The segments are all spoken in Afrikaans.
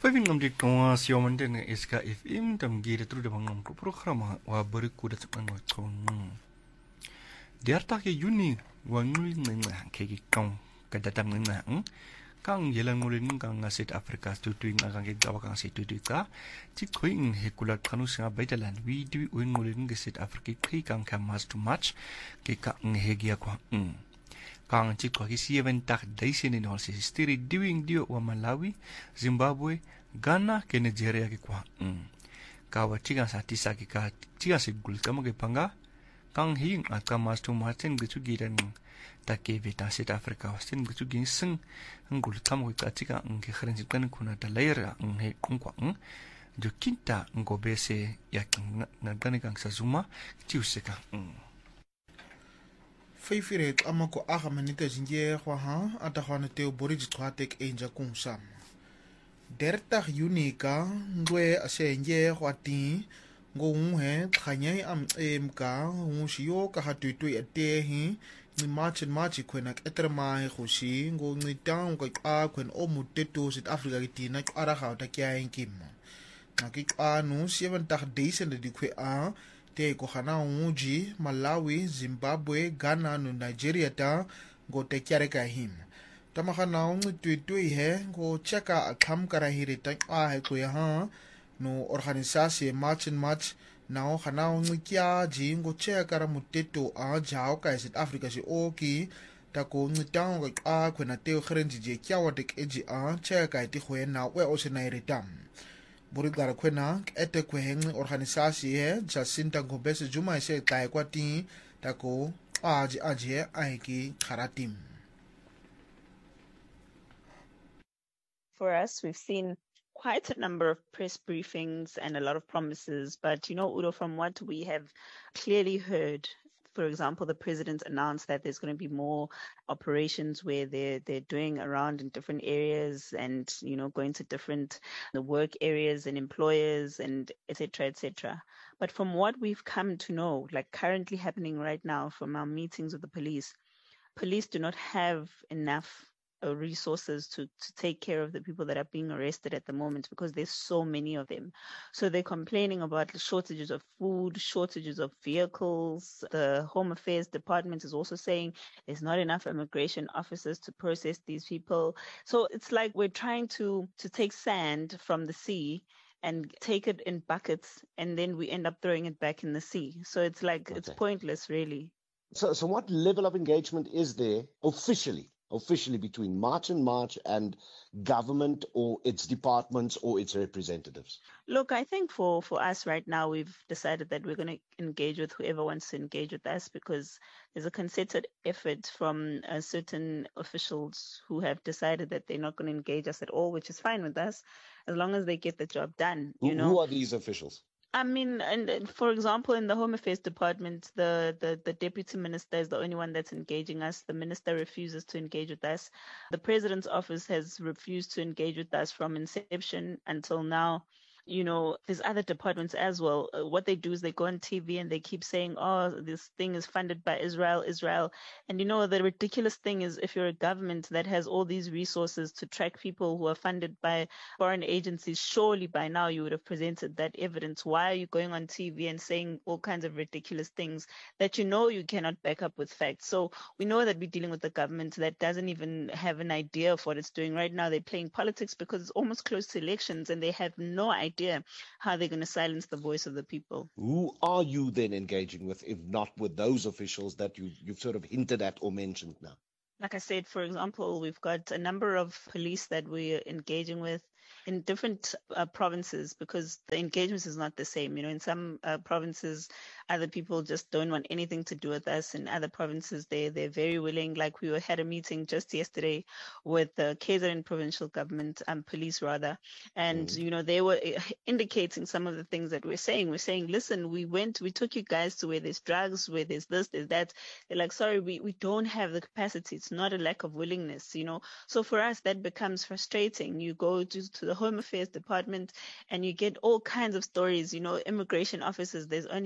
Paving om dik tonga siomande na iska FM tam gire tru de bangam ko programa wa bari ku da tsan wa tong. Diarta ke Juni wa ngul nang ke ki tong ka datam nang kang yelang ngulin kang ngasit Afrika tutuing ang ke dawa kang sit tutuka ti koing he kulat kanu singa baitalan wi di uin ngulin ke sit Afrika ki kang ka mas to match ke ka ngegia kwa kang chik kwa kisi eventak daisen in hol si stiri diwing dio wa Malawi, Zimbabwe, Ghana ke Nigeria ke kwa kawa chiga sa tisa ke ka chiga si gul kama ke panga kang hing at ka mas to matchen gitu giran ta ke vita South Africa wasin gitu gin sing ngul kama ke ka chiga ke kharen kan kuna ta layer he kwa jo kinta ngo bese ya na gani kang sa zuma chiuseka Faifire amako aga manita zinje ha atahwana teo boriji twatek enja kumsam. 30 Juni ka ngwe asenje hwati ngo ngwe khanyai am emka ngushiyo ka hatutu yatehi ni march kwena etrema he khushi ngo ngitang ka kwen omutetu South Africa kitina ara khawta kya enkima. Nakika nu 70 days and dikwe a te kohana uji Malawi, Zimbabwe, Ghana no Nigeria ta go te kyare ka him. Tamahana ungu tuitui he go cheka akham kara hirita a he kuya ha no organisasi march na o hana ungu kya ji go cheka kara muteto a jao ka South Africa si oki ta ko ungu tango ka kwena teo khrenji je kya watek eji a cheka iti khwe na we o se na iritam. Burigara kwena ete kwehengi organisasi he Jacinta Ngobese Juma ise kai kwati tako aji aiki karatim. For us, we've seen quite a number of press briefings and a lot of promises, but Udo, from what we have clearly heard, for example, the president announced that there's going to be more operations where they're doing around in different areas and, going to different the work areas and employers and et cetera. But from what we've come to know, like currently happening right now from our meetings with the police do not have enough resources to take care of the people that are being arrested at the moment because there's so many of them. So they're complaining about the shortages of food, shortages of vehicles. The Home Affairs Department is also saying there's not enough immigration officers to process these people. So it's like we're trying to take sand from the sea and take it in buckets, and then we end up throwing it back in the sea. So it's like It's pointless, really. So what level of engagement is there officially between March and government or its departments or its representatives? Look, I think for us right now, we've decided that we're going to engage with whoever wants to engage with us because there's a concerted effort from certain officials who have decided that they're not going to engage us at all, which is fine with us as long as they get the job done. Who are these officials? I mean, and for example, in the Home Affairs Department, the deputy minister is the only one that's engaging us. The minister refuses to engage with us. The president's office has refused to engage with us from inception until now. There's other departments as well. What they do is they go on TV and they keep saying, oh, this thing is funded by Israel. And the ridiculous thing is if you're a government that has all these resources to track people who are funded by foreign agencies, surely by now you would have presented that evidence. Why are you going on TV and saying all kinds of ridiculous things that you cannot back up with facts? So we know that we're dealing with a government that doesn't even have an idea of what it's doing. Right now they're playing politics because it's almost close to elections and they have no idea how they're going to silence the voice of the people. Who are you then engaging with, if not with those officials that you've sort of hinted at or mentioned now? Like I said, for example, we've got a number of police that we're engaging with in different provinces because the engagement is not the same. In some provinces, other people just don't want anything to do with us. In other provinces, they're very willing. Like we had a meeting just yesterday with the KZN provincial government, police rather, and they were indicating some of the things that we're saying. We're saying, listen, we took you guys to where there's drugs, where there's this, there's that. They're like, sorry, we don't have the capacity. It's not a lack of willingness, So for us, that becomes frustrating. You go to the Home Affairs Department and you get all kinds of stories, immigration officers, there's only 800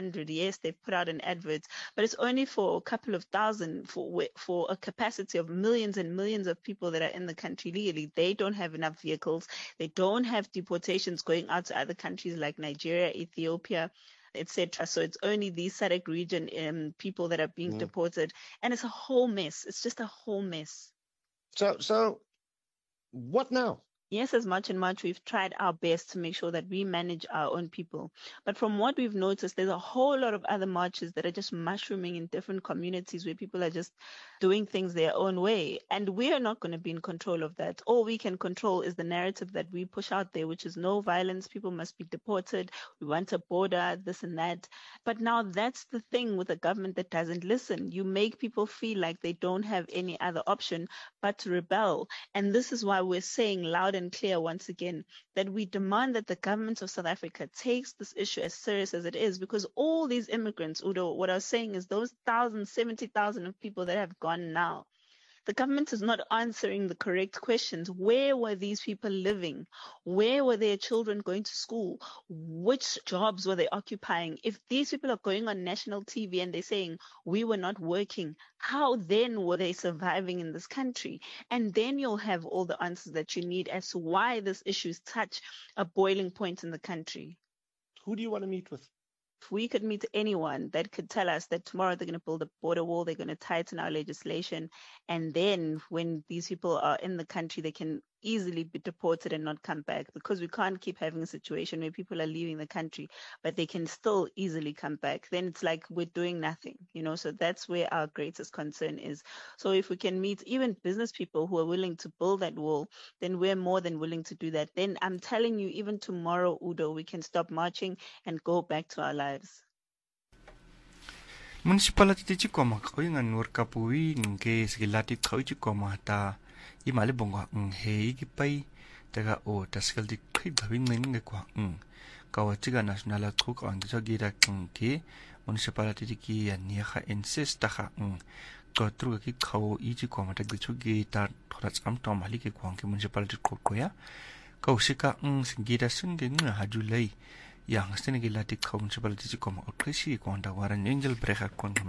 100. Yes, they've put out an advert, but it's only for a couple of thousand for a capacity of millions and millions of people that are in the country legally. They don't have enough vehicles. They don't have deportations going out to other countries like Nigeria, Ethiopia, etc. So it's only the SADC region people that are being deported, and it's a whole mess. It's just a whole mess. So what now? Yes, as much and much, we've tried our best to make sure that we manage our own people. But from what we've noticed, there's a whole lot of other marches that are just mushrooming in different communities where people are just doing things their own way. And we are not going to be in control of that. All we can control is the narrative that we push out there, which is no violence, people must be deported, we want a border, this and that. But now that's the thing with a government that doesn't listen. You make people feel like they don't have any other option but to rebel. And this is why we're saying loud and clear once again that we demand that the government of South Africa takes this issue as serious as it is, because all these immigrants, Udo, what I was saying is those 70,000 of people that have gone now, the government is not answering the correct questions. Where were these people living? Where were their children going to school? Which jobs were they occupying? If these people are going on national TV and they're saying, we were not working, how then were they surviving in this country? And then you'll have all the answers that you need as to why this issue is such a boiling point in the country. Who do you want to meet with? If we could meet anyone that could tell us that tomorrow they're going to build a border wall, they're going to tighten our legislation, and then when these people are in the country, they can easily be deported and not come back, because we can't keep having a situation where people are leaving the country, but they can still easily come back. Then it's like we're doing nothing, so that's where our greatest concern is. So if we can meet even business people who are willing to build that wall, then we're more than willing to do that. Then I'm telling you, even tomorrow, Udo, we can stop marching and go back to our lives. Municipality chikoma koinga Noord-Kaapui nge sigilati kau chikoma ta imali bonga he ikipai taga o taskaldi khibawing nge kwa kawachiga national truk on the gira ke municipality ki ania insist ta ko truga ki kau ichikoma ta gichugi ta thorats am tom hali ke kwa ke municipality koya kausika singira sunge hajulai yang stene ke lati kau municipality chikoma otrisi kwanda waran angel brecha kwanga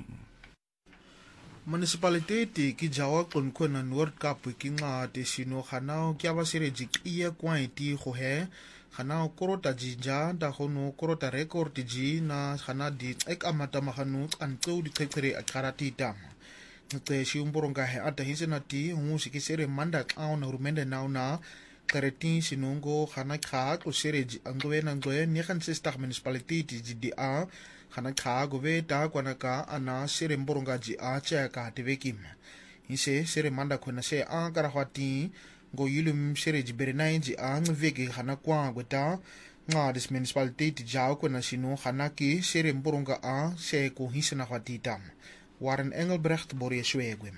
municipality ki jawa konkona Noord-Kaapui ki nga te sino khanao kya basire jikia kwaiti go he khanao korota jinja da hono korota record ji na khana di ek amata mahanu antso di tsekere akarati tam nte shi umboronga he ata hisena ti hu sikisere manda au na rumende nauna kareti sinongo khana kha ko sere angwe na ngwe ni khan sistak municipality ji di a khana kha go ve ta kwana ka ana sere mboronga ji a cha ka tevekim ise sere manda khona se a kara hwati go yulum sere ji berenai ji a ngveke khana kwa gweta nga dis municipality ja ko na sino khana ki sere mboronga a se ko hisena hwati tam Warren Engelbrecht Borie Swegwem.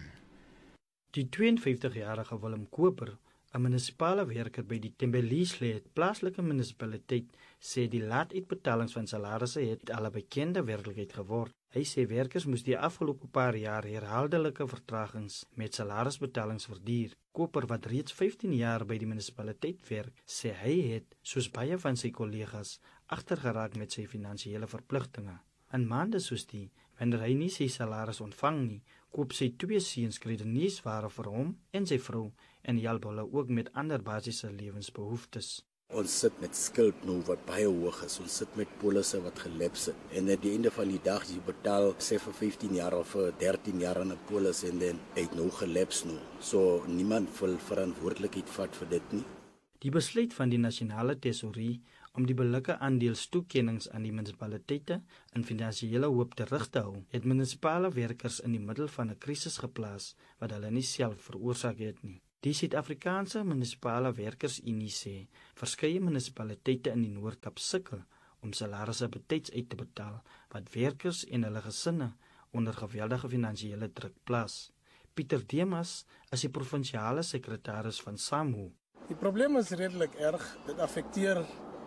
Die 52-jarige Willem Koper, 'n munisipale werker by die Thembelihle plaaslike munisipaliteit, sê die laat-uitbetalings van salarisse het al 'n bekende werklikheid geword. Hy sê werkers moes die afgelope paar jaar herhaaldelike vertragings met salarisbetalings verduur. Koper, wat reeds 15 jaar by die munisipaliteit werk, sê hy het, soos baie van sy kollegas, agtergeraak met sy finansiële verpligtinge. In maande soos die, wanneer hy nie sy salaris ontvang nie, koop sy 2 seuns kredieniersware vir hom en sy vrou en help hulle ook met ander basiese lewensbehoeftes. Ons sit met skuld nou wat baie hoog is. Ons sit met polisse wat gelaps het. En at die einde van die dag, jy betaal sê vir 15 jaar of vir 13 jaar aan 'n polis en dan het nou gelaps nou. So niemand wil verantwoordelikheid vat vir dit nie. Die besluit van die nasionale tesourie om die billike aandeelstoekennings aan die munisipaliteite in finansiële hoop terug te hou, het munisipale werkers in die middel van 'n krisis geplaas wat hulle nie self veroorsaak het nie. Die Suid-Afrikaanse Munisipale Werkersunie sê verskeie munisipaliteite in die Noord-Kaap sukkel om salarisse betyds uit te betaal, wat werkers en hulle gesinne onder geweldige finansiële druk plaas. Pieter Demas is die provinsiale sekretaris van SAMHO. Die probleem is redelik erg. Dit affekteer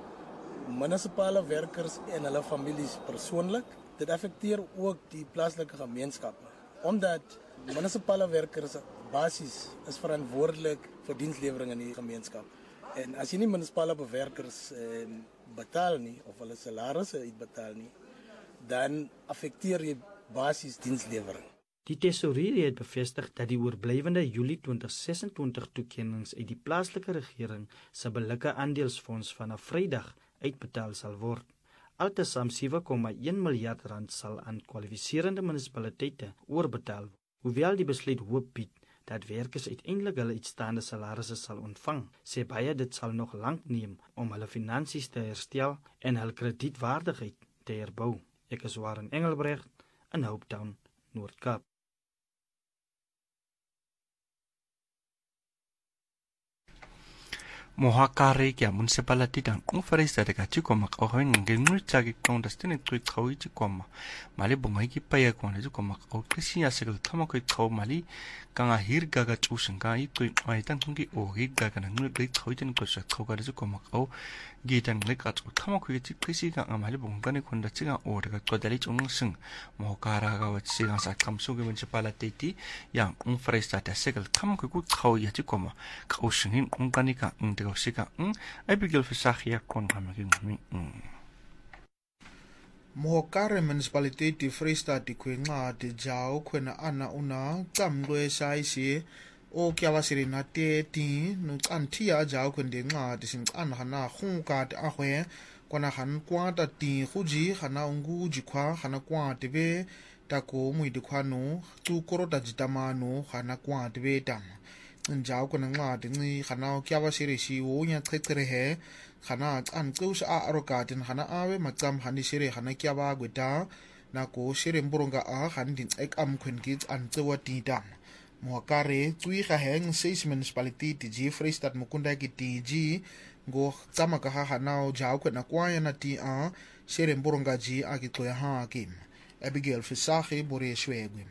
munisipale werkers en hulle families persoonlik. Dit affekteer ook die plaaslike gemeenskappe, omdat munisipale werkers basies is verantwoordelik vir dienslewering in die gemeenskap. En as jy nie munisipale werkers betaal nie of hulle salarisse uitbetaal nie, dan affekteer jy basies dienslewering. Die tesourier het bevestig dat die oorblywende Julie 2026 toekennings uit die plaaslike regering se billike aandelsfonds vanaf Vrydag uitbetaal sal word. Altesaam 7,1 miljard rand sal aan kwalifiserende munisipaliteite oorbetaal word. Hoewel die besluit hoop bied dat werkers uiteindelik hulle uitstaande salarisse sal ontvang, sê baie dit sal nog lank neem om hulle finansies te herstel en hul kredietwaardigheid te herbou. Ek is Warren Engelbrecht in Hope Town, Noord-Kaap. Mohakare kia municipality dan conference da kachi ko mak o ngengul chagi kong da stene tui khawi chi ko ma mali bongai ki paya ko ne ko mak o krisi ya segel thama ko khaw mali kanga hir ga ga chu sing ka I tui ai tan thung ki o hi ga ga ngul ri khawi ten ko sa khaw ga ri ko mak o gi tan le ka chu thama ko ki krisi ga mali bonga ne kon da chi ga o da ko da li chung sing mohakara ga wa chi ga sa kam su ge municipality ti yang conference da segel thama ko khaw ya chi ko ma ka o sing ong ka ni ka Sika Abigail Fisachia kon hamaging Mohokare municipaliteit die Vrystaat die kwenga de jau kwena ana una tsamgwe saisi o kyawasiri na te ti no antia jau kwende nga de sing an hana khunka de ahwe kwana han kwa ta ti khuji hana ungu jikwa hana kwa te be ta ko mui de kwano tu korota jitamano hana kwa te be tam njau kuna nga de ni hana kyawasiri si wo nya tsekere he hana an kus a arokatin hana awe makam hani sire hana kyawa gweta na ko sire mburonga a han din ek am khwen kits an tsewa ti dam Mohokare tsui ga heng seis municipality ji Vrystaat mukunda ki tg go tsama ka hana jau kwena kwaya na ti a sire mburonga ji a ki tloya ha kim Abigail Fisachie bore swegwim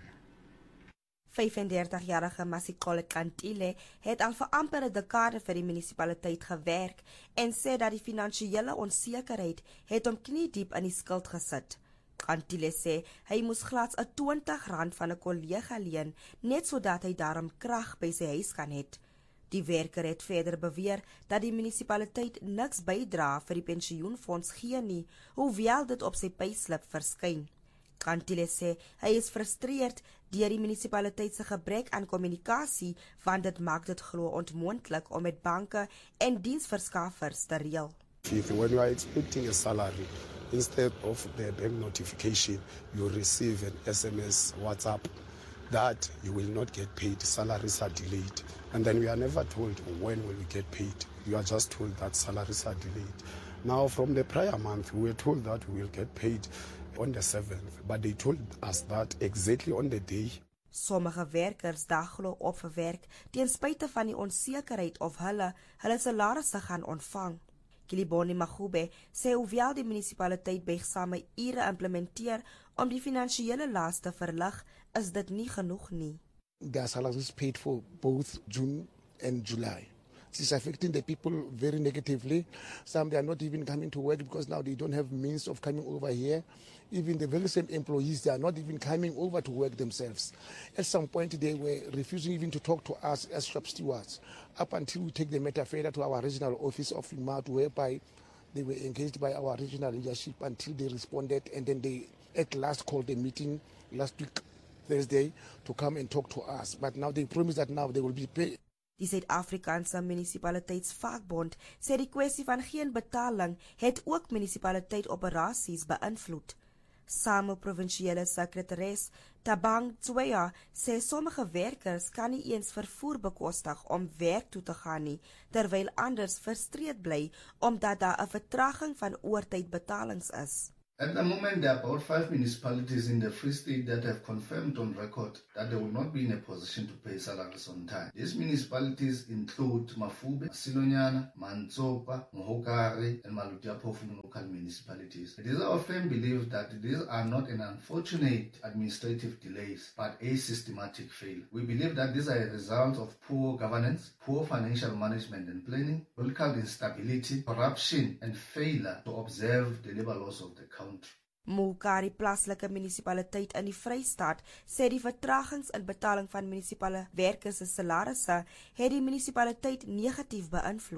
35-jarige Masikole Kantile het al vir amper 'n dekade vir die munisipaliteit gewerk en sê dat die finansiële onsekerheid het hom kniediep in die skuld gesit. Kantile sê hy moes glads R20 van 'n kollega leen net sodat hy daarom krag by sy huis kan hê. Die werker het verder beweer dat die munisipaliteit niks bydra vir die pensioenfonds gee nie, hoewel dit op sy payslip verskyn. Kantile sê hy is frustreerd deur die munisipaliteit se gebrek aan kommunikasie, want dit maak dit glo onmoontlik om met banke en diensverskaffers te reël. When you are expecting a salary, instead of the bank notification, you receive an SMS, WhatsApp, that you will not get paid, salaries are delayed. And then we are never told when will we get paid. You are just told that salaries are delayed. Now from the prior month, we were told that we will get paid on the 7th, but they told us that exactly on the day. Sommige werkers daglo op vir werk ten spyte van die onsekerheid of hulle salarisse gaan ontvang. Kiliboni Magube sê hoewel die munisipaliteit buigsame ure implementeer om die finansiële las te verlig, is dit nie genoeg nie. Their salaries paid for both June and July. This is affecting the people very negatively. Some, they are not even coming to work because now they don't have means of coming over here. Even the very same employees, they are not even coming over to work themselves. At some point, they were refusing even to talk to us as shop stewards, up until we take the matter further to our regional office of Imatu, whereby they were engaged by our regional leadership until they responded, and then they at last called a meeting last week, Thursday, to come and talk to us. But now they promise that now they will be paid. Die Suid-Afrikaanse Munisipaliteitsvakbond sê die kwessie van geen betaling het ook munisipaliteitsoperasies beïnvloed. Samo provinsiale sekretaris Tabang Tsweya sê sommige werkers kan nie eens vervoer bekostig om werk toe te gaan nie, terwyl anders frustreerd bly omdat daar 'n vertraging van oortydbetalings is. At the moment, there are about 5 municipalities in the Free State that have confirmed on record that they will not be in a position to pay salaries on time. These municipalities include Mafube, Silonyana, Mantsopa, Mohokare, and Malutiapofu local municipalities. It is our firm belief that these are not an unfortunate administrative delays, but a systematic failure. We believe that these are a result of poor governance, poor financial management and planning, political instability, corruption, and failure to observe the labor laws of the country. Mohokare plaaslike munisipaliteit in die Vrystaat sê die vertragings in betaling van munisipale werkers se salarisse het die munisipaliteit negatief beïnvloed.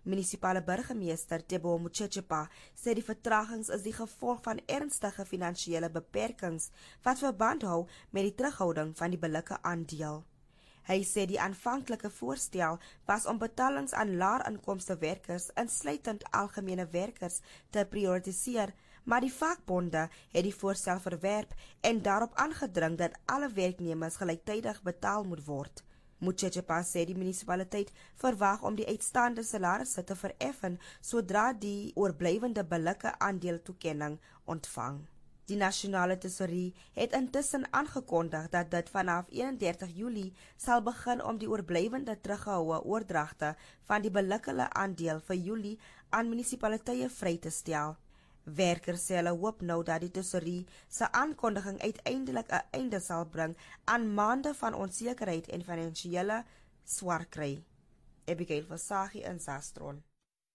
Munisipale burgemeester Teboho Motshekga sê die vertragings is die gevolg van ernstige finansiële beperkings wat verband hou met die terughouding van die billike aandeel. Hy sê die aanvanklike voorstel was om betalings aan laer inkomste werkers, insluitend algemene werkers, te prioritiseer, maar die vakbonde het die voorstel verwerp en daarop aangedring dat alle werknemers gelyktydig betaal moet word. Motshekga sê die munisipaliteit verwag om die uitstaande salarisse te vereffen sodra die oorblywende billike aandeeltoekenning ontvang. Die nasionale tesourie het intussen aangekondig dat dit vanaf 31 Julie sal begin om die oorblywende teruggehoue oordragte van die billike aandeel vir Julie aan munisipaliteite vry te stel. Werkers sê hulle hoop nou dat die tesourie se aankondiging uiteindelik 'n einde sal bring aan maande van onsekerheid en finansiële swaar kry. Abigail Versaghi in Zastron.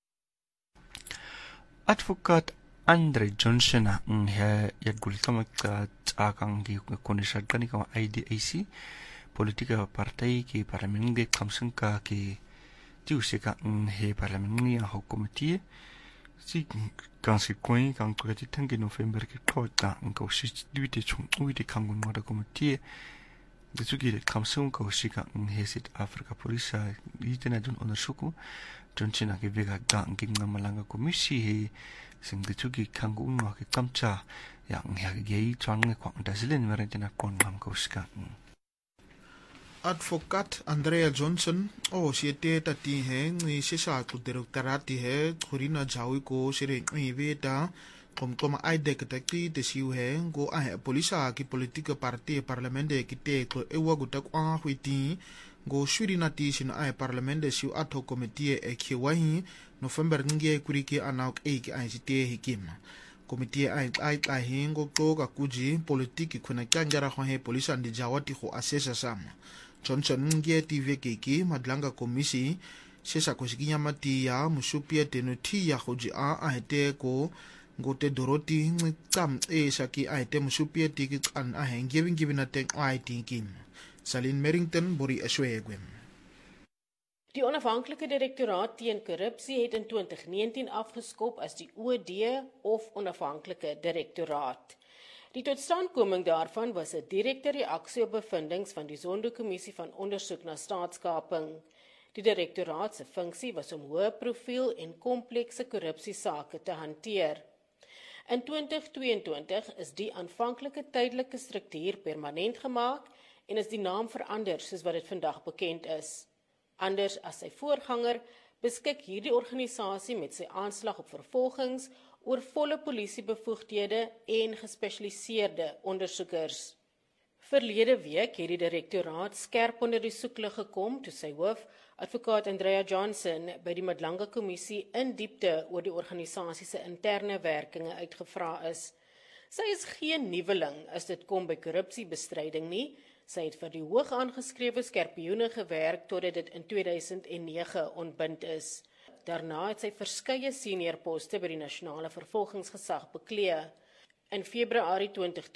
Advokaat Andre Johnson ya gulitama tsakang gi konisha kani ka IDAC politika partai ki parliamengi kamsen ka ki tiusika he parliamengi ho komite si kansi koin kan tukati tangi November ki kota ko shi duite chung uite kangun moda komite de sugi kamsen ka shika he sit Afrika polisa itena dun ondersuku Johnson ki vega gang gi ngamalanga komisi he sing de tugi kangu unga ki kamcha yang hagi chang kwang dasilin merentina kon ngam koska. Advocaat Andrea Johnson siete tati he ni sisa ku direktorati he khurina jawi ko sire ni veta kom aide ketakti te siu he go polisa ki politika parti parlamente ki te ko ewa gutak kwa huiti go shurina ti sin parlamente siu atho committee e khiwahi November nge kuriki anauk ki ICT hikim committee ai hingo to ka kuji politiki khuna kyangara ho he polisa ndi jawati ho assessa sama Johnson nge TV ki madlanga komisi sesa kosikinya mati ya musupia tenuti ya hoji hete ko ngote doroti ngcam saki hete musupia tiki an giving attack thinking Salin Merrington bori aswegwem. Die onafhanklike direktoraat teen korrupsie het in 2019 afgeskop as die OD of onafhanklike direktoraat. Die totstandkoming daarvan was 'n direkte reaksie op bevindinge van die Zondo-kommissie van ondersoek na staatskaping. Die direktoraat se funksie was om hoë profiel en komplekse korrupsiesake te hanteer. In 2022 is die aanvanklike tydelike struktuur permanent gemaak en is die naam verander soos wat dit vandag bekend is. Anders as sy voorganger, beskik hierdie organisasie met sy aanslag op vervolgings oor volle polisiebevoegdhede en gespesialiseerde ondersoekers. Verlede week het die direktoraat skerp onder die soeklig gekom toe sy hoof, advokaat Andrea Johnson, by die Madlanga kommissie in diepte oor die organisasie se interne werkinge uitgevra is. Sy is geen nuweling as dit kom by korrupsiebestryding nie. Sy het vir die hoog aangeskrewe skerpioene gewerk totdat dit in 2009 ontbind is. Daarna het sy verskeie senior poste by die nasionale vervolgingsgesag beklee. In Februarie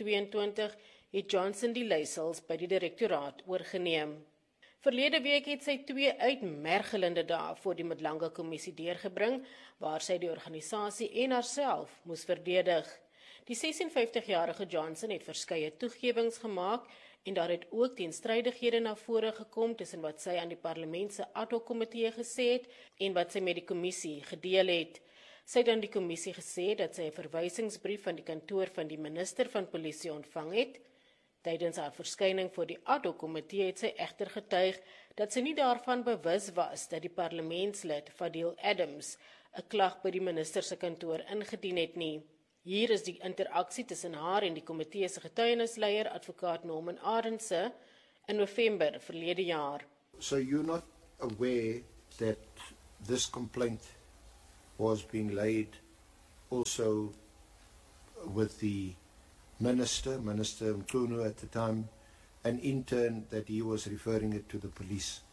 2022 het Johnson die leiersels by die direktoraat oorgeneem. Verlede week het sy 2 uitmergelende dae voor die Madlanga kommissie deurgebring, waar sy die organisasie en haarself moes verdedig. Die 56-jarige Johnson het verskeie toegewings gemaak en daar het ook teenstrydighede na vore gekom tussen wat sy aan die parlement se ad hoc komitee gesê het en wat sy met die kommissie gedeel het. Sy het aan die kommissie gesê dat sy 'n verwysingsbrief van die kantoor van die minister van polisie ontvang het. Tydens haar verskyning voor die ad hoc komitee het sy egter getuig dat sy nie daarvan bewus was dat die parlementslid Fadil Adams 'n klag by die minister se kantoor ingedien het nie. Hier is die interaksie tussen haar en die komitee se getuienisleier, advokaat Norman Arendse, in November verlede jaar. So you're not aware that this complaint was being laid also with the Minister Mkhunu at the time, and in turn that he was referring it to the police?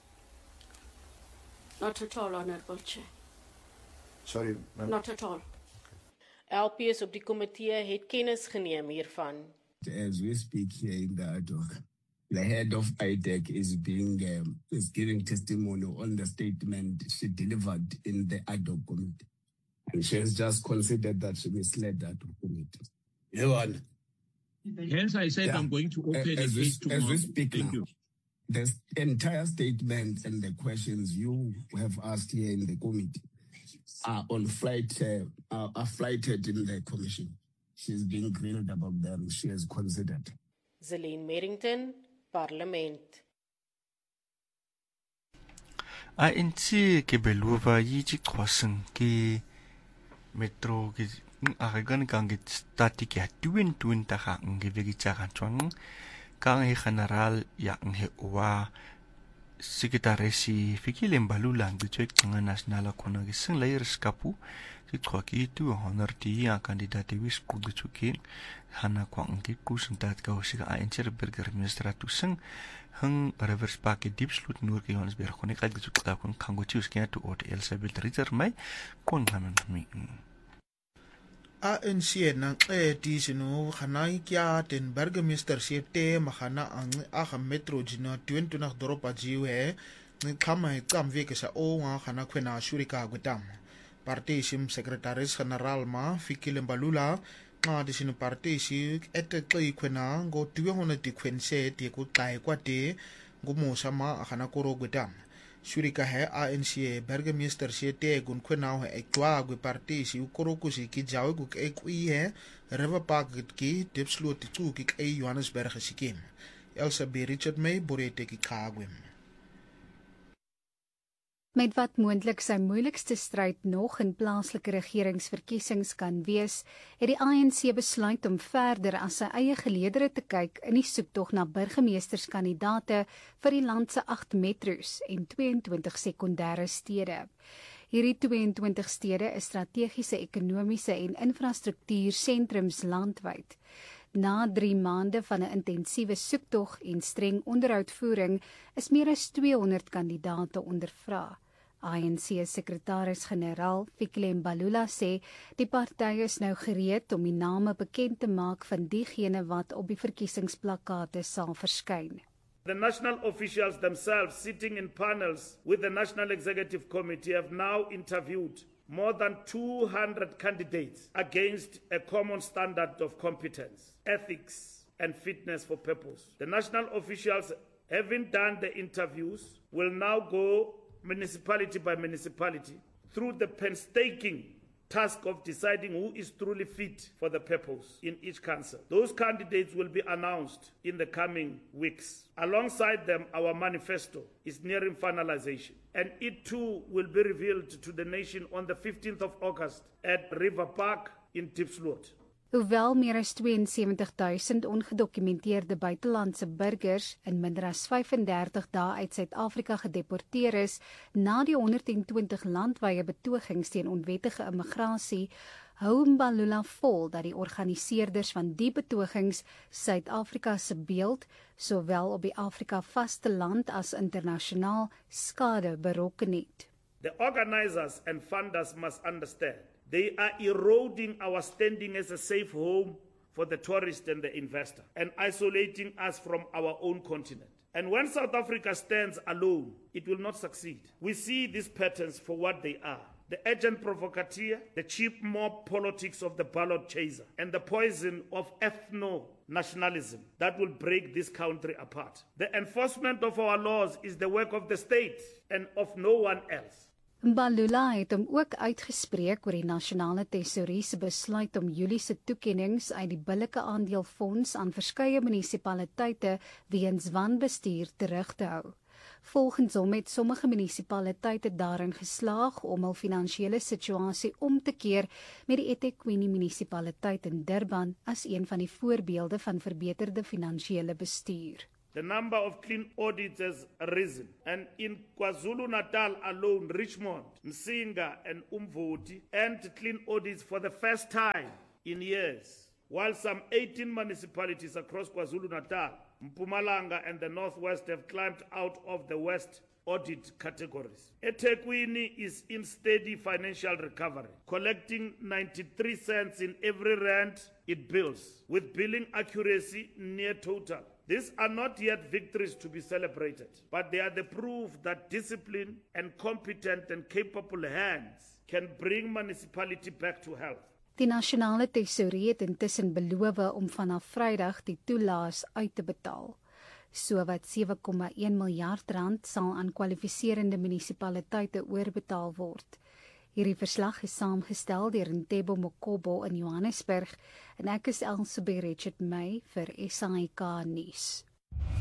Not at all, Honourable Chair. Sorry, ma'am. Not at all. LPs op die komitee het kennis geneem hiervan. As we speak here in the ad hoc, The head of IDEC is giving testimony on the statement she delivered in the ad hoc committee. And she has just considered that she misled that committee. Hence, I said I'm going to open a case tomorrow. As we speak Thank now, you. the entire statement and the questions you have asked here in the committee are flighted in the commission. She's being grilled about them. She has considered. Zelene Merrington, Parlement. ANC ke beluva yichi kwaseng ke metro ke agagan kang ke stati ke tuin ta ga nge vegi tsaga twang kang he general ya nge wa sekretaresi fikile mbalula ngitswe tsanga national kona ke sing layers kapu ke tsoki tu honor ti ya candidate wis ku gitsuke hana kwang ke kusentat ka osika ANC burger minister tu sing hang rivers park diepsloot noor ke Johannesburg kon ek uitgesoek daar kon kangotius ken tu ot Elizabeth Ritter my kon gaan me ANC nang eti sino khanai kya ten burgemeester sete magana ang aga metro jina 22 doropa jiwe ni kama kamwe ke sa o nga khana khwena shurika gutam party sim secretaris general ma fikile mbalula nga disino party si eteqi khwena ngo 200 dikwense ti ku xai kwate ngumusa ma khana koro gutam shurika he ANC burgemeester sete gun khwena he ekwa gu party si ukoro ku si ki jawe ku ke kui he river park ki dipsloot tu ki ke Johannesburg sikim Elsa B Richard May borete ki kagwem. Met wat moontlik sy moeilikste stryd nog in plaaslike regeringsverkiesings kan wees, het die ANC besluit om verder as sy eie geleedere te kyk in die soektog na burgemeesterskandidaate vir die land se 8 metros en 22 sekondêre stede. Hierdie 22 stede is strategiese ekonomiese en infrastruktuursentrums landwyd. Na 3 maande van 'n intensiewe soektog en streng onderhoudvoering is meer as 200 kandidaate ondervra. ANC sekretaris-generaal Fikile Mbalula sê die party is nou gereed om die name bekend te maak van diegene wat op die verkiesingsplakate sal verskyn. The national officials themselves, sitting in panels with the National Executive Committee, have now interviewed more than 200 candidates against a common standard of competence, ethics, and fitness for purpose. The national officials, having done the interviews, will now go municipality by municipality through the painstaking task of deciding who is truly fit for the purpose in each council. Those candidates will be announced in the coming weeks. Alongside them, our manifesto is nearing finalization, and it too will be revealed to the nation on the 15th of August at River Park in Diepsloot. Hoewel meer as 72,000 ongedokumenteerde buitelandse burgers in minder as 35 dae uit Suid-Afrika gedeporteer is na die 120 landwyse betogings teen onwettige immigrasie, hou Mbalula vol dat die organiseerders van die betogings Suid-Afrika se beeld, sowel op die Afrika vasteland as internasionaal, skade berokken het. The organizers and funders must understand they are eroding our standing as a safe home for the tourist and the investor and isolating us from our own continent. And when South Africa stands alone, it will not succeed. We see these patterns for what they are. The urgent provocateur, the cheap mob politics of the ballot chaser, and the poison of ethno-nationalism that will break this country apart. The enforcement of our laws is the work of the state and of no one else. Mbalula het hom ook uitgespreek oor die nasionale tesourie se besluit om Julie se toekennings uit die billike aandeelfonds aan verskeie munisipaliteite weens wanbestuur terug te hou. Volgens hom het sommige munisipaliteite daarin geslaag om hul finansiële situasie om te keer, met die eThekwini munisipaliteit in Durban as een van die voorbeelde van verbeterde finansiële bestuur. The number of clean audits has risen, and in KwaZulu-Natal alone, Richmond, Msinga and Umvoti earned clean audits for the first time in years, while some 18 municipalities across KwaZulu-Natal, Mpumalanga and the Northwest have climbed out of the West audit categories. eThekwini is in steady financial recovery, collecting 93 cents in every rand it bills, with billing accuracy near total. These are not yet victories to be celebrated, but they are the proof that discipline and competent and capable hands can bring municipality back to health. Die nasionale tesourie het intussen beloof om vanaf Vrydag die toelaas uit te betaal. Sowat 7,1 miljard rand sal aan kwalifiserende munisipaliteite oorbetaal word. Hierdie verslag is saamgestel deur Ntebo Mokobo in Johannesburg en ek is Elsabie Richard May vir SAK nuus.